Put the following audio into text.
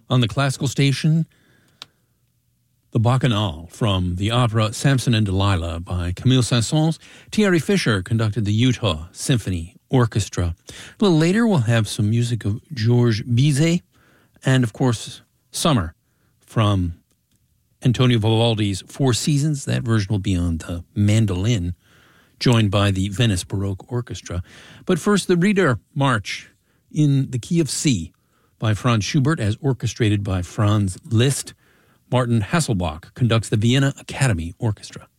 On the classical station, the Bacchanal from the opera Samson and Delilah by Camille Saint-Saëns. Thierry Fischer conducted the Utah Symphony Orchestra. A little later, we'll have some music of Georges Bizet and, of course, Summer from Antonio Vivaldi's Four Seasons. That version will be on the mandolin, joined by the Venice Baroque Orchestra. But first, the Rieder March in the key of C by Franz Schubert, as orchestrated by Franz Liszt. Martin Hasselbach conducts the Vienna Academy Orchestra.